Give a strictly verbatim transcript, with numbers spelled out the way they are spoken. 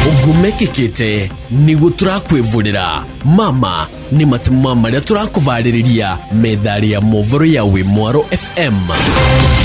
ugumekekete ni guturakwivurira mama ni matuma maria turakuvariria methari ya movoro ya Wimwaro F M.